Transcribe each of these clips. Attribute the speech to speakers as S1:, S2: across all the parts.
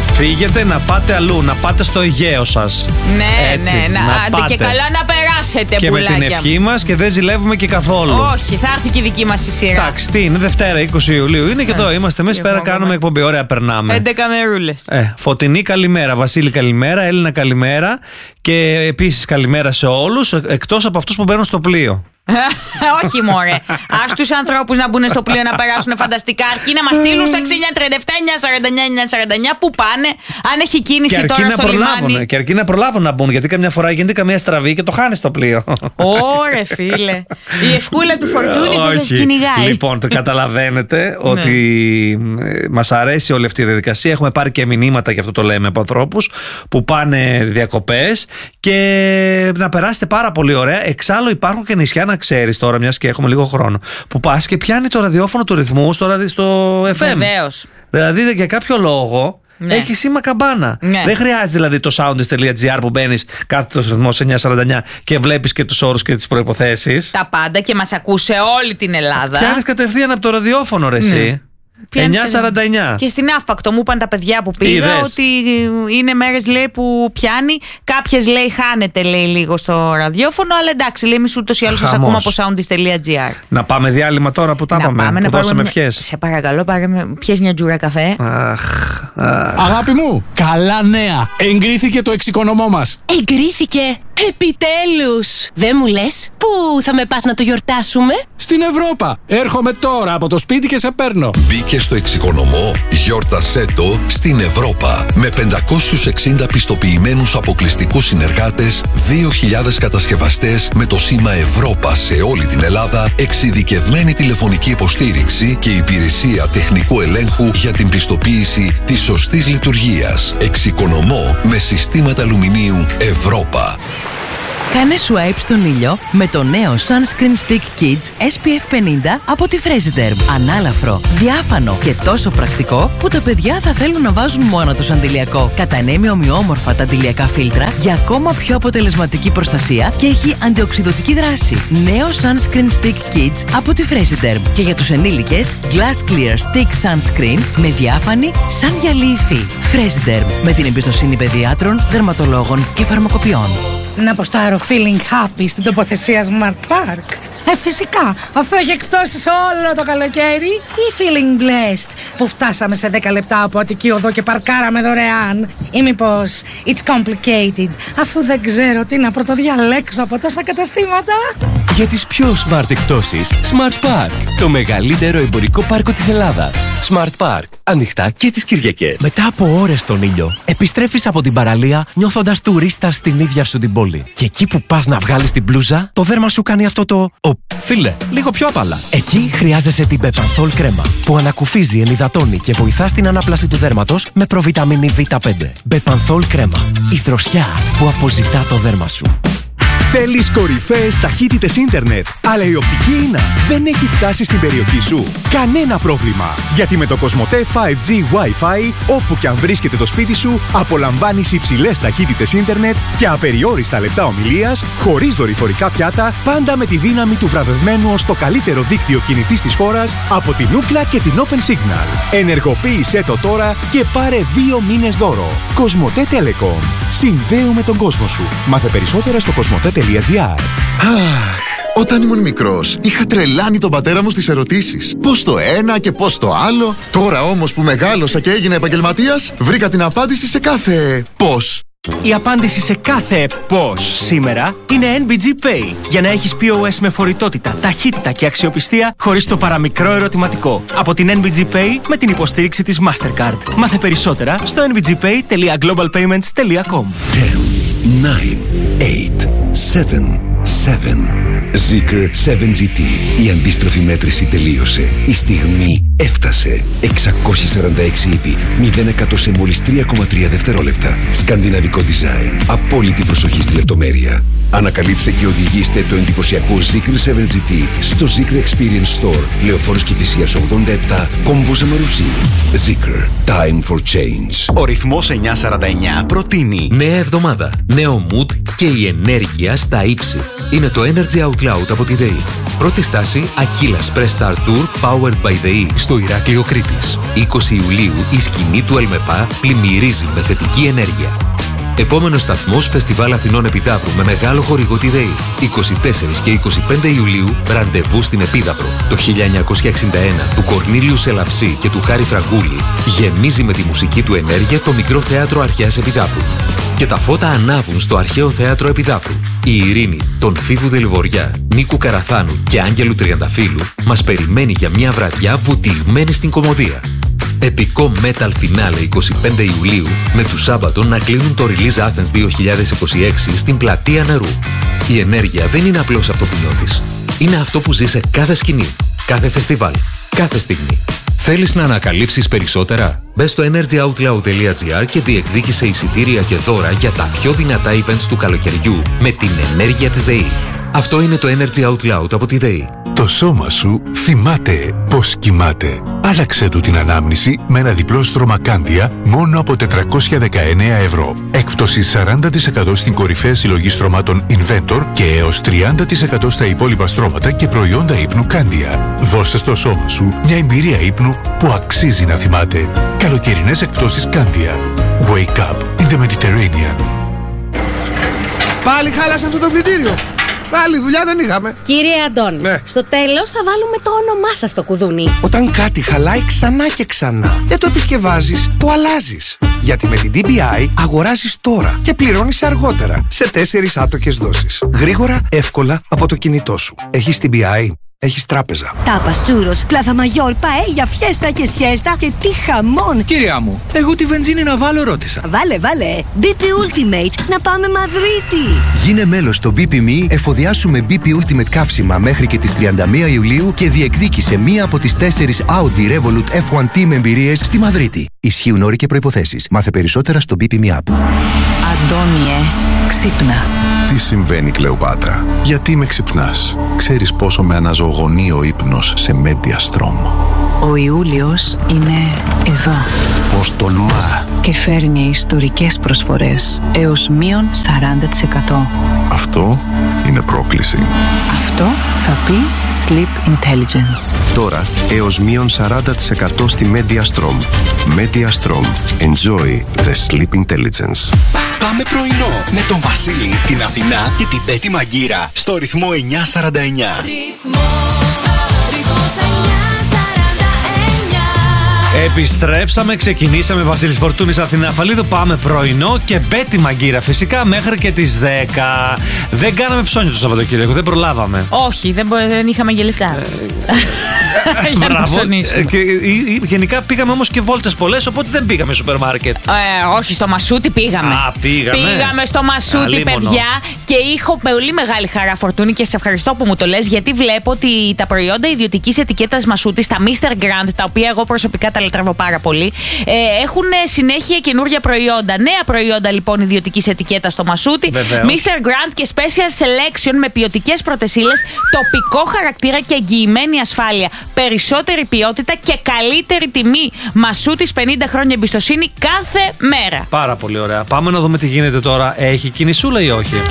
S1: φύγετε, να πάτε αλλού, να πάτε στο Αιγαίο σας.
S2: Ναι,
S1: έτσι,
S2: ναι,
S1: να
S2: και καλά να περάσετε,
S1: και
S2: πουλάκια.
S1: με την ευχή μας και δεν ζηλεύουμε και καθόλου.
S2: Όχι, θα έρθει και η δική μας η σειρά.
S1: Εντάξει, τι είναι, Δευτέρα 20 Ιουλίου είναι και εδώ είμαστε εμείς πέρα, κάνουμε εκπομπή. Ωραία, περνάμε.
S2: 11 μερούλες.
S1: Φωτεινή καλημέρα, Βασίλη καλημέρα, Έλληνα καλημέρα και επίσης καλημέρα σε όλους εκτός από αυτούς που μπαίνουν στο πλοίο.
S2: Όχι μωρέ. Ας τους ανθρώπους να μπουν στο πλοίο να περάσουν φανταστικά. Αρκεί να μας στείλουν στο 6937-949-949 που πάνε. Αν έχει κίνηση
S1: και
S2: τώρα στο λιμάνι.
S1: Και αρκεί να προλάβουν να μπουν, γιατί καμιά φορά γίνεται καμία στραβή και το χάνει στο πλοίο.
S2: Ωρε φίλε. Η ευχούλα του φορτούνη που σας κυνηγάει.
S1: Λοιπόν, το καταλαβαίνετε ότι μας αρέσει όλη αυτή η διαδικασία. Έχουμε πάρει και μηνύματα, και αυτό το λέμε, από ανθρώπους που πάνε διακοπές και να περάσετε πάρα πολύ ωραία. Εξάλλου υπάρχουν και νησιά, να ξέρεις τώρα, μιας και έχουμε λίγο χρόνο, που πας και πιάνει το ραδιόφωνο του ρυθμού στο FM.
S2: Βεβαίως.
S1: Δηλαδή για κάποιο λόγο έχει σήμα καμπάνα. Δεν χρειάζεται δηλαδή το soundist.gr που μπαίνεις κάθετος ρυθμός 949 και βλέπεις και τους όρους και τις προϋποθέσεις.
S2: Τα πάντα και μας ακούς σε όλη την Ελλάδα.
S1: Πιάνεις κατευθείαν από το ραδιόφωνο, ρε εσύ. 949.
S2: Και στην Αύπακτο μου είπαν τα παιδιά που πήγα ότι είναι μέρες, λέει, που πιάνει. Κάποιες, λέει, χάνεται, λέει, λίγο στο ραδιόφωνο. Αλλά εντάξει, λέει, εμείς ούτως ή άλλως σας ακούμε από soundist.gr.
S1: Να πάμε διάλειμμα τώρα που τα είπαμε. Που δώσαμε ευχές.
S2: Σε παρακαλώ, πιες μια τζούρα καφέ.
S3: Αγάπη μου, καλά νέα. Εγκρίθηκε το εξοικονομώ μας.
S4: Εγκρίθηκε. Επιτέλους! Δεν μου λες, πού θα με πας να το γιορτάσουμε?
S3: Στην Ευρώπα. Έρχομαι τώρα από το σπίτι και σε παίρνω.
S5: Μπήκε στο εξοικονομώ, γιόρτασέ το στην Ευρώπα. Με 560 πιστοποιημένους αποκλειστικούς συνεργάτες, 2.000 κατασκευαστές με το σήμα Ευρώπα σε όλη την Ελλάδα, εξειδικευμένη τηλεφωνική υποστήριξη και υπηρεσία τεχνικού ελέγχου για την πιστοποίηση της σωστής λειτουργίας. Εξοικονομώ με συστήματα αλουμινίου Ευρώπα.
S6: Κάνε swipe στον ήλιο με το νέο Sunscreen Stick Kids SPF 50 από τη Fresiderm. Ανάλαφρο, διάφανο και τόσο πρακτικό που τα παιδιά θα θέλουν να βάζουν μόνο τους αντιλιακό. Κατανέμει ομοιόμορφα τα αντιλιακά φίλτρα για ακόμα πιο αποτελεσματική προστασία και έχει αντιοξειδωτική δράση. Νέο Sunscreen Stick Kids από τη Fresiderm. Και για τους ενήλικες, Glass Clear Stick Sunscreen με διάφανη σαν γυαλί υφή. Fresiderm, με την εμπιστοσύνη παιδιάτρων, δερματολόγων και φαρμακοποιών.
S7: Να αποστάρω feeling happy στην τοποθεσία Smart Park. Φυσικά, αφού έχει εκπτώσεις όλο το καλοκαίρι. Ή feeling blessed που φτάσαμε σε 10 λεπτά από Αττική Οδό και παρκάραμε δωρεάν. Ή μήπως it's complicated, αφού δεν ξέρω τι να πρωτοδιαλέξω από τόσα καταστήματα.
S8: Για τις πιο smart εκπτώσεις, Smart Park, το μεγαλύτερο εμπορικό πάρκο της Ελλάδας. Smart Park, ανοιχτά και τις Κυριακές.
S9: Μετά από ώρες στον ήλιο, επιστρέφεις από την παραλία νιώθοντας τουρίστας στην ίδια σου την πόλη. Και εκεί που πας να βγάλεις την μπλούζα, το δέρμα σου κάνει αυτό το... Φίλε, λίγο πιο απαλά. Εκεί χρειάζεσαι την Bepanthol κρέμα, που ανακουφίζει, ενυδατώνει και βοηθά στην ανάπλαση του δέρματος με προβιταμίνη Β5. Bepanthol κρέμα. Η δροσιά που αποζητά το δέρμα σου.
S10: Θέλεις κορυφαίες ταχύτητες ίντερνετ, αλλά η οπτική ίνα δεν έχει φτάσει στην περιοχή σου? Κανένα πρόβλημα, γιατί με το Cosmote 5G Wi-Fi, όπου και αν βρίσκεται το σπίτι σου, απολαμβάνεις υψηλές ταχύτητες ίντερνετ και απεριόριστα λεπτά ομιλίας, χωρίς δορυφορικά πιάτα, πάντα με τη δύναμη του βραβευμένου ως το καλύτερο δίκτυο κινητής της χώρας από την Ookla και την Open Signal. Ενεργοποίησέ το τώρα και πάρε 2 μήνες δώρο. Cosmote Telecom. Συνδέουμε τον κόσμο σου. Μάθε περισσότερα στο cosmote.gr.
S11: Αχ, όταν ήμουν μικρός, είχα τρελάνει τον πατέρα μου στις ερωτήσεις. Πώς το ένα και πώς το άλλο. Τώρα όμως που μεγάλωσα και έγινα επαγγελματίας, βρήκα την απάντηση σε κάθε πώς.
S9: Η απάντηση σε κάθε πώς σήμερα είναι NBG Pay. Για να έχεις POS με φορητότητα, ταχύτητα και αξιοπιστία χωρίς το παραμικρό ερωτηματικό. Από την NBG Pay με την υποστήριξη της Mastercard. Μάθε περισσότερα στο nbgpay.globalpayments.com.
S5: 10, 9, 8, 7, 7. Zeekr 7GT. Η αντίστροφη μέτρηση τελείωσε. Η στιγμή έφτασε. 646 ύπη. 0% σε μόλις 3,3 δευτερόλεπτα. Σκανδιναβικό design. Απόλυτη προσοχή στη λεπτομέρεια.
S12: Ανακαλύψτε και οδηγήστε το εντυπωσιακό Zeekr 7GT στο Zeekr Experience Store, Λεωφόρος Κηφισίας 87, Κόμβος Αμαρουσίου. Zeekr. Time for change.
S10: Ο ρυθμός 949 προτείνει
S13: νέα εβδομάδα, νέο mood και η ενέργεια στα ύψη. Είναι το Energy Out Loud από τη ΔΕΗ. Πρώτη στάση, Aquila Press Star Tour Powered by ΔΕΗ στο Ηράκλειο Κρήτης. 20 Ιουλίου η σκηνή του ΕΛΜΕΠΑ πλημμυρίζει με θετική ενέργεια. Επόμενος σταθμός, Φεστιβάλ Αθηνών Επιδαύρου με μεγάλο χορηγό τη ΔΕΗ. 24 και 25 Ιουλίου, ραντεβού στην Επίδαυρο. Το 1961 του Κορνήλιου Σελαψή και του Χάρη Φραγκούλη γεμίζει με τη μουσική του ενέργεια το μικρό θέατρο Αρχαίας Επιδαύρου. Και τα φώτα ανάβουν στο αρχαίο θέατρο Επιδαύρου. Η Ειρήνη, τον Φίβου Δελιβοριά, Νίκου Καραθάνου και Άγγελου Τριανταφύλου μας περιμένει για μια βραδιά βουτυγμένη στην κωμωδία. Επικό Metal Finale 25 Ιουλίου με του Σάββατο να κλείνουν το Release Athens 2026 στην Πλατεία Νερού. Η ενέργεια δεν είναι απλώς αυτό που νιώθεις. Είναι αυτό που ζεις σε κάθε σκηνή, κάθε φεστιβάλ, κάθε στιγμή. Θέλεις να ανακαλύψεις περισσότερα? Μπες στο energyoutloud.gr και διεκδίκησε εισιτήρια και δώρα για τα πιο δυνατά events του καλοκαιριού με την ενέργεια της ΔΕΗ. Αυτό είναι το Energy Out Loud από τη ΔΕΗ.
S14: Το σώμα σου θυμάται πως κοιμάται. Άλλαξε του την ανάμνηση με ένα διπλό στρώμα Κάνδια μόνο από 419 ευρώ. Έκπτωση 40% στην κορυφαία συλλογή στρωμάτων Inventor και έως 30% στα υπόλοιπα στρώματα και προϊόντα ύπνου Κάνδια. Δώσε στο σώμα σου μια εμπειρία ύπνου που αξίζει να θυμάται. Καλοκαιρινές εκπτώσεις Κάνδια. Wake up in the Mediterranean.
S15: Πάλι χάλασε αυτό το πλυντήριο. Άλλη δουλειά δεν είχαμε.
S16: Κύριε Αντώνη, στο τέλος θα βάλουμε το όνομά σας στο κουδούνι.
S15: Όταν κάτι χαλάει ξανά και ξανά, δεν το επισκευάζεις, το αλλάζεις. Γιατί με την DPI αγοράζεις τώρα και πληρώνεις αργότερα σε 4 άτοκες δόσεις. Γρήγορα, εύκολα από το κινητό σου. Έχεις DPI. Έχεις τράπεζα.
S17: Τάπας, τσούρος, πλάθα μαγιόρ, παέλια, φιέστα και σιέστα και τι χαμόν.
S3: Κυρία μου, εγώ τη βενζίνη να βάλω ρώτησα.
S17: Βάλε. BP Ultimate, να πάμε Μαδρίτη.
S18: Γίνε μέλος στο BP.me, εφοδιάσου με BP Ultimate καύσιμα μέχρι και τις 31 Ιουλίου και διεκδίκησε μία από τις 4 Audi Revolut F1 Team εμπειρίες στη Μαδρίτη. Ισχύουν όροι και προϋποθέσεις. Μάθε περισσότερα στο BP.me app.
S6: Αντώνιε, ξύπνα.
S19: Τι συμβαίνει, Κλεοπάτρα? Γιατί με ξυπνάς? Ξέρεις πόσο με αναζωογονεί ο ύπνος σε Mediastrom.
S6: Ο Ιούλιος είναι εδώ.
S19: Πώς τολμά?
S6: Και φέρνει ιστορικές προσφορές έως μείον 40%.
S19: Αυτό είναι πρόκληση.
S6: Αυτό θα πει Sleep Intelligence.
S19: Τώρα έως μείον 40% στη Mediastrom. Mediastrom. Enjoy the Sleep Intelligence.
S10: Πάμε πρωινό με τον Βασίλη, την Αθηνά και την Πέτη Μαγκύρα στο ρυθμό 949.
S1: Επιστρέψαμε, ξεκινήσαμε. Βασίλης Φορτούνης, Αθηνά Φαλίδου. Πάμε πρωινό και Μπέτη Μαγκύρα φυσικά μέχρι και τις 10. Δεν κάναμε ψώνιο το Σαββατοκύριακο, δεν προλάβαμε.
S2: Όχι, δεν είχαμε και λεφτά. Για να ψωνίσουμε.
S1: Γενικά πήγαμε όμως και βόλτες πολλές, οπότε δεν πήγαμε σούπερ μάρκετ.
S2: Όχι, στο Μασούτι πήγαμε. Πήγαμε στο Μασούτι, παιδιά. Και είχα πολύ μεγάλη χαρά, Φορτούνη, και σε ευχαριστώ που μου το λες, γιατί βλέπω ότι τα προϊόντα ιδιωτικής ετικέτας Μασούτι, τα Mr. Grand, τα οποία εγώ προσωπικά τα λατρεύω πάρα πολύ, έχουν συνέχεια καινούργια προϊόντα. Νέα προϊόντα λοιπόν ιδιωτικής ετικέτας στο Μασούτι. Mr. Grand και Special Selection με ποιοτικές πρωτεσίλες, τοπικό χαρακτήρα και εγγυημένη ασφάλεια. Περισσότερη ποιότητα και καλύτερη τιμή. Μασούτης, 50 χρόνια εμπιστοσύνη κάθε μέρα.
S1: Πάρα πολύ ωραία. Πάμε να δούμε τι γίνεται τώρα. Έχει κινησούλα ή όχι?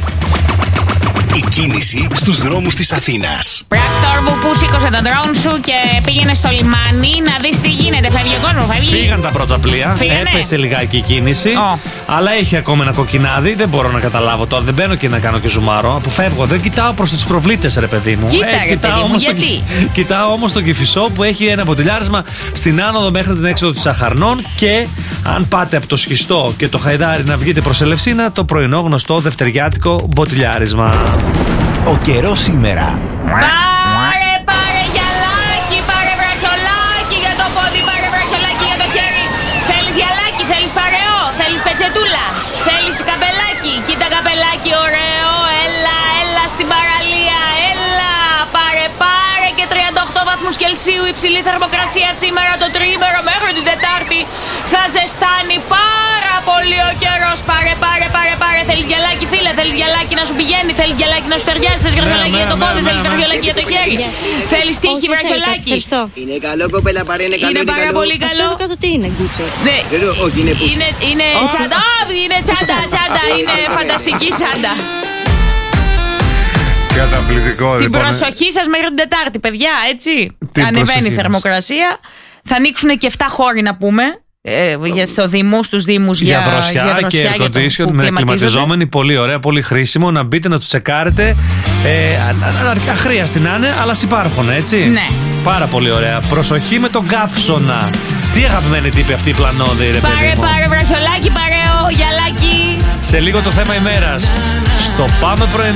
S10: Η κίνηση στους δρόμους της Αθήνας.
S2: Πράκτορ Βουφού, σήκωσε τον drone σου και πήγαινε στο λιμάνι να δεις τι γίνεται. Φεύγει ο κόσμος, φεύγει.
S1: Φύγαν τα πρώτα πλοία. Έπεσε λιγάκι η κίνηση. Αλλά έχει ακόμα ένα κοκκινάδι. Δεν μπορώ να καταλάβω τώρα. Δεν μπαίνω και να κάνω και ζουμάρο. Αποφεύγω. Δεν κοιτάω προς τις προβλήτες, ρε παιδί μου.
S2: Κοίτα, γιατί?
S1: Κοιτάω όμως τον Κηφισό που έχει ένα μποτιλιάρισμα στην άνοδο μέχρι την έξοδο της Αχαρνών. Και αν πάτε από το Σχιστό και το Χαϊδάρι να βγείτε προς Ελευσίνα, το πρωινό γνωστό δευτεριάτικο μποτιλιάρισμα.
S10: Ο καιρός σήμερα.
S2: Πάρε γυαλάκι, πάρε βραχιολάκι για το πόδι, πάρε βραχιολάκι για το χέρι. Θέλεις γυαλάκι, θέλεις παρεό, θέλεις πετσετούλα, θέλεις καπελάκι. Κοίτα καπελάκι ωραίο, έλα στην παραλία, έλα. Πάρε και 38 βαθμούς Κελσίου υψηλή θερμοκρασία σήμερα το τριήμερο μέχρι την Τετάρτη. Θα ζεστάνει πολύ ο καιρός. Πάρε. Θέλεις γυαλάκι, φίλε, θέλεις γυαλάκι να σου πηγαίνει, θέλεις γυαλάκι να σου ταιριάζει, θες γραφιολάκι για το πόδι, θέλεις γραφιολάκι για το χέρι. Θέλεις τύχη βραχιολάκι.
S20: Είναι καλό, κοπέλα,
S2: είναι πάρα πολύ καλό.
S20: Αυτό τι είναι, Γκούτσο?
S2: Όχι, είναι τσάντα. Είναι τσάντα, είναι φανταστική τσάντα.
S1: Καταπληκτικό.
S2: Την προσοχή σας μέχρι την Τετάρτη, παιδιά, έτσι. Ανεβαίνει η θερμοκρασία. Θα ανοίξουν και 7 χώροι να πούμε. Στους Δήμους για δροσιά
S1: και air condition με κλιματιζόμενη. Πολύ ωραία, πολύ χρήσιμο. Να μπείτε να τους τσεκάρετε. Αχρίαστη να είναι, αλλά υπάρχουν, έτσι.
S2: Ναι.
S1: Πάρα πολύ ωραία. Προσοχή με τον καύσωνα. Τι αγαπημένη τύπη αυτή η πλανόδη, ρε παιδί μου.
S2: Πάρε βραχιολάκι, παρέο, γυαλάκι.
S1: Σε λίγο το θέμα ημέρας. Στο Πάμε Πρωινό.